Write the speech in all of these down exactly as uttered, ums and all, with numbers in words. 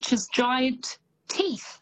features giant teeth.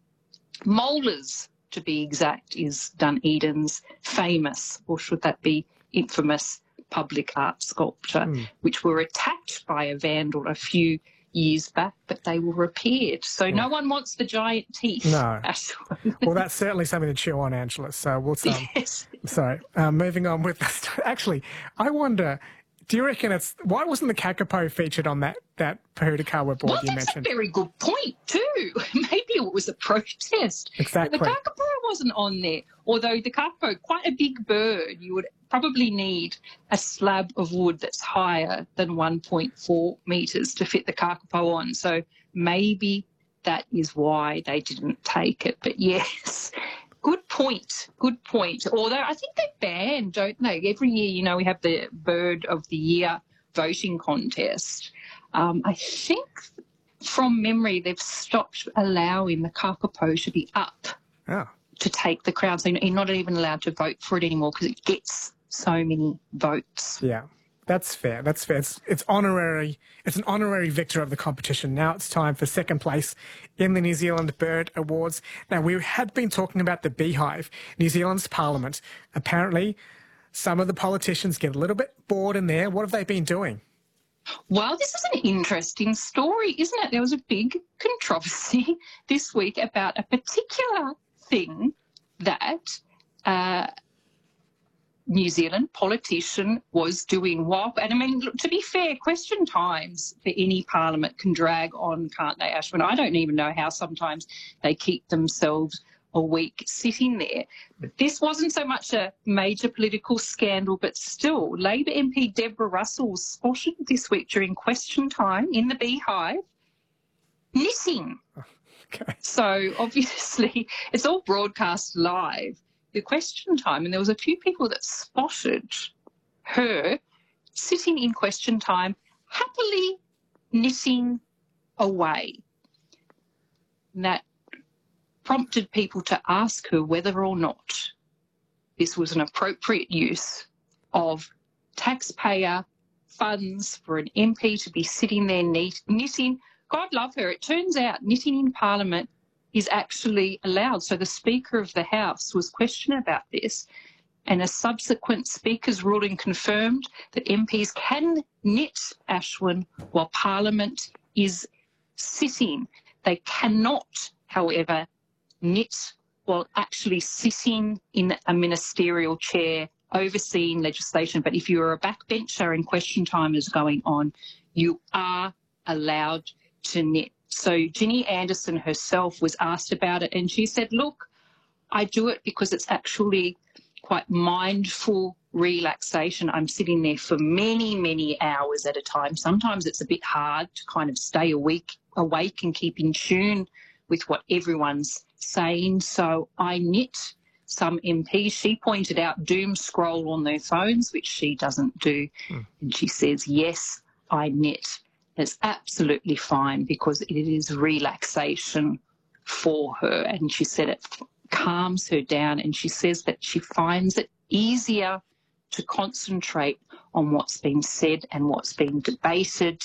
Molars, to be exact, is Dunedin's famous, or should that be infamous, public art sculpture, mm. which were attacked by a vandal a few years back, but they were repaired. So yeah. no one wants the giant teeth. No. Well, that's certainly something to chew on, Angela. So we'll um, yes. Sorry. Um, moving on with this. Actually, I wonder, do you reckon it's, why wasn't the Kakapo featured on that, that Pohutukawa board well, you mentioned? Well, that's a very good point too. Maybe it was a protest. Exactly. But the Kakapo wasn't on there, although the Kakapo, quite a big bird, you would probably need a slab of wood that's higher than one point four metres to fit the Kakapo on. So maybe that is why they didn't take it. But yes, good point, good point. Although I think they ban, don't they? Every year, you know, we have the Bird of the Year voting contest. Um, I think from memory they've stopped allowing the Kakapo to be up oh. to take the crown. So you're not even allowed to vote for it anymore because it gets so many votes. Yeah, that's fair. That's fair. It's, it's honorary. It's an honorary victor of the competition. Now it's time for second place in the New Zealand Bird Awards. Now, we had been talking about the Beehive, New Zealand's parliament. Apparently, some of the politicians get a little bit bored in there. What have they been doing? Well, this is an interesting story, isn't it? There was a big controversy this week about a particular thing that uh, New Zealand politician was doing while, and I mean, look, to be fair, question times for any parliament can drag on, can't they, Ashwin? I don't even know how sometimes they keep themselves a week sitting there. But this wasn't so much a major political scandal, but still, Labor M P Deborah Russell was spotted this week during question time in the Beehive knitting. Okay. So obviously it's all broadcast live. The question time, and there was a few people that spotted her sitting in question time, happily knitting away. And that prompted people to ask her whether or not this was an appropriate use of taxpayer funds for an M P to be sitting there knitting. God love her. It turns out knitting in Parliament is actually allowed. So the Speaker of the House was questioned about this, and a subsequent Speaker's ruling confirmed that M Ps can knit, Ashwin, while Parliament is sitting. They cannot, however, knit while actually sitting in a ministerial chair overseeing legislation. But if you're a backbencher and question time is going on, you are allowed to knit. So Ginny Anderson herself was asked about it, and she said, look, I do it because it's actually quite mindful relaxation. I'm sitting there for many, many hours at a time. Sometimes it's a bit hard to kind of stay awake, awake and keep in tune with what everyone's saying. So I knit. Some M Ps, she pointed out, doom scroll on their phones, which she doesn't do. Mm. And she says, yes, I knit. It's absolutely fine because it is relaxation for her. And she said it calms her down, and she says that she finds it easier to concentrate on what's been said and what's been debated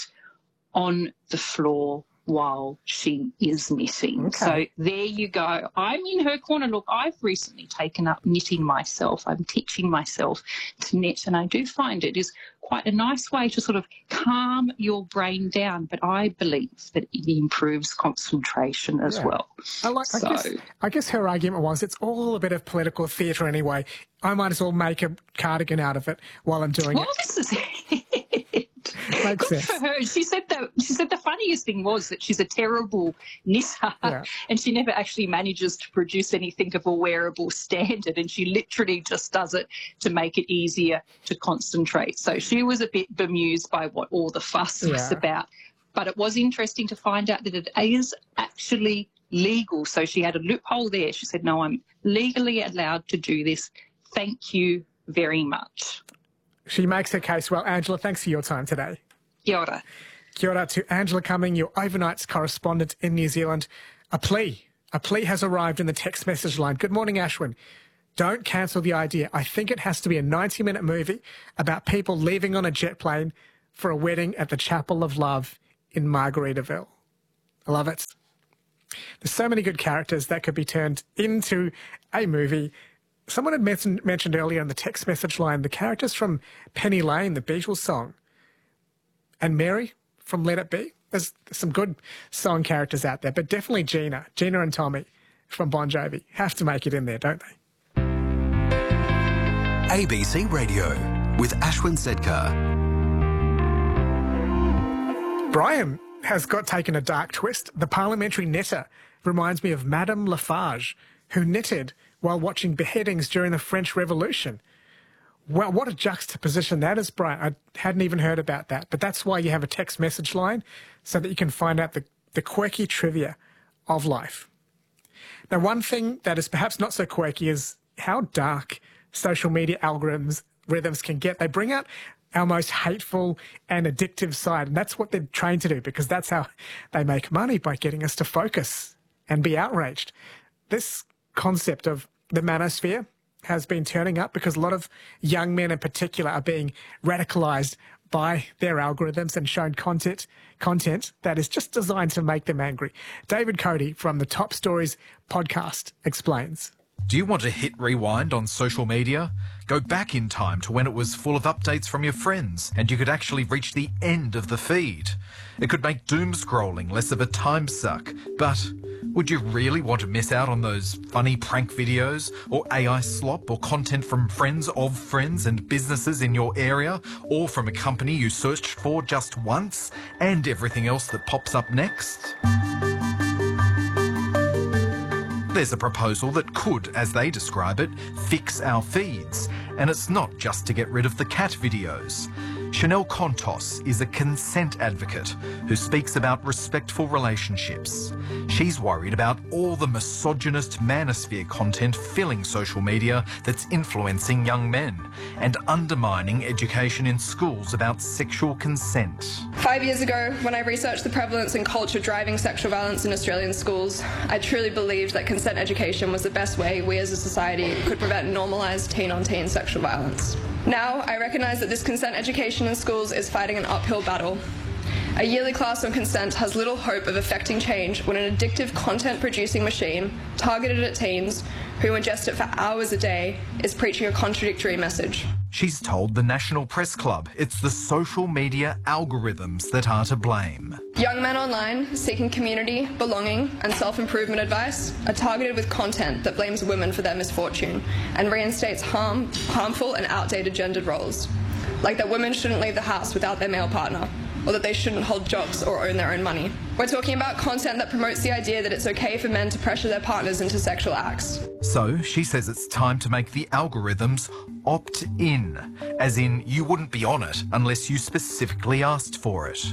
on the floor while she is knitting. Okay. So there you go. I'm in her corner. Look, I've recently taken up knitting myself. I'm teaching myself to knit, and I do find it is quite a nice way to sort of calm your brain down. But I believe that it improves concentration as yeah. well. I, like, so, I, guess, I guess her argument was it's all a bit of political theatre anyway. I might as well make a cardigan out of it while I'm doing well, it. Well, this is it. Makes Good sense. for her. She said that she said the funniest thing was that she's a terrible knitter, yeah. and she never actually manages to produce anything of a wearable standard, and she literally just does it to make it easier to concentrate. So she was a bit bemused by what all the fuss yeah. was about. But it was interesting to find out that it is actually legal. So she had a loophole there. She said, no, I'm legally allowed to do this. Thank you very much. She makes her case well. Angela, thanks for your time today. Kia ora. Kia ora to Angela Cumming, your overnights correspondent in New Zealand. A plea. A plea has arrived in the text message line. Good morning, Ashwin. Don't cancel the idea. I think it has to be a ninety-minute movie about people leaving on a jet plane for a wedding at the Chapel of Love in Margaritaville. I love it. There's so many good characters that could be turned into a movie. Someone had mentioned, mentioned earlier in the text message line the characters from Penny Lane, the Beatles song, and Mary from Let It Be. There's some good song characters out there, but definitely Gina, Gina and Tommy from Bon Jovi have to make it in there, don't they? A B C Radio with Ashwin Sedkar. Brian has got taken a dark twist. The parliamentary knitter reminds me of Madame Lafarge, who knitted while watching beheadings during the French Revolution. Well, what a juxtaposition that is, Brian. I hadn't even heard about that. But that's why you have a text message line, so that you can find out the, the quirky trivia of life. Now, one thing that is perhaps not so quirky is how dark social media algorithms rhythms can get. They bring out our most hateful and addictive side, and that's what they're trained to do, because that's how they make money, by getting us to focus and be outraged. This concept of the manosphere has been turning up because a lot of young men in particular are being radicalized by their algorithms and shown content content that is just designed to make them angry. David Cody from the Top Stories podcast explains. Do you want to hit rewind on social media? Go back in time to when it was full of updates from your friends and you could actually reach the end of the feed. It could make doom scrolling less of a time suck, but would you really want to miss out on those funny prank videos or A I slop or content from friends of friends and businesses in your area, or from a company you searched for just once, and everything else that pops up next? There's a proposal that could, as they describe it, fix our feeds. And it's not just to get rid of the cat videos. Chanel Contos is a consent advocate who speaks about respectful relationships. She's worried about all the misogynist manosphere content filling social media that's influencing young men and undermining education in schools about sexual consent. Five years ago, when I researched the prevalence and culture driving sexual violence in Australian schools, I truly believed that consent education was the best way we as a society could prevent normalised teen-on-teen sexual violence. Now, I recognise that this consent education in schools is fighting an uphill battle. A yearly class on consent has little hope of affecting change when an addictive content-producing machine targeted at teens who ingest it for hours a day is preaching a contradictory message. She's told the National Press Club it's the social media algorithms that are to blame. Young men online seeking community, belonging and self-improvement advice are targeted with content that blames women for their misfortune and reinstates harm, harmful and outdated gendered roles, like that women shouldn't leave the house without their male partner, or that they shouldn't hold jobs or own their own money. We're talking about content that promotes the idea that it's okay for men to pressure their partners into sexual acts. So she says it's time to make the algorithms opt in, as in you wouldn't be on it unless you specifically asked for it.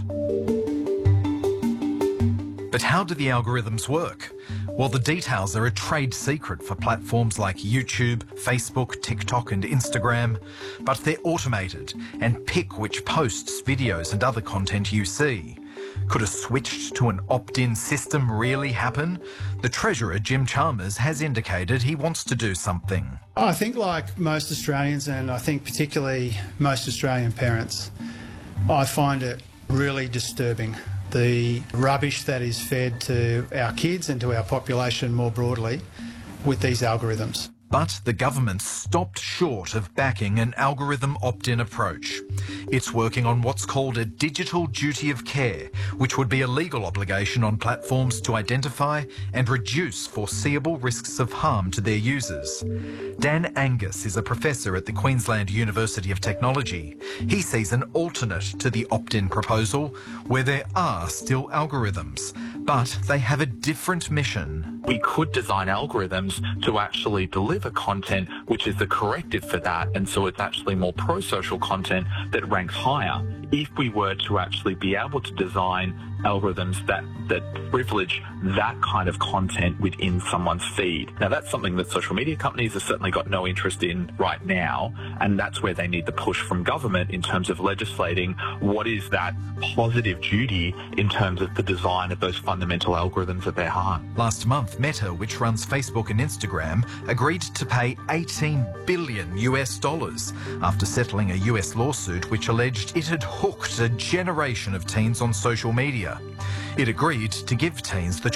But how do the algorithms work? Well, the details are a trade secret for platforms like YouTube, Facebook, TikTok and Instagram, but they're automated and pick which posts, videos and other content you see. Could a switch to an opt-in system really happen? The Treasurer, Jim Chalmers, has indicated he wants to do something. I think like most Australians, and I think particularly most Australian parents, I find it really disturbing, the rubbish that is fed to our kids and to our population more broadly with these algorithms. But the government stopped short of backing an algorithm opt-in approach. It's working on what's called a digital duty of care, which would be a legal obligation on platforms to identify and reduce foreseeable risks of harm to their users. Dan Angus is a professor at the Queensland University of Technology. He sees an alternate to the opt-in proposal where there are still algorithms, but they have a different mission. We could design algorithms to actually deliver content which is the corrective for that, and so it's actually more pro-social content that ranks higher if we were to actually be able to design algorithms that, that privilege that kind of content within someone's feed. Now, that's something that social media companies have certainly got no interest in right now, and that's where they need the push from government in terms of legislating what is that positive duty in terms of the design of those fundamental algorithms at their heart. Last month, Meta, which runs Facebook and Instagram, agreed to pay eighteen billion US dollars after settling a U S lawsuit which alleged it had hooked a generation of teens on social media. It agreed to give teens the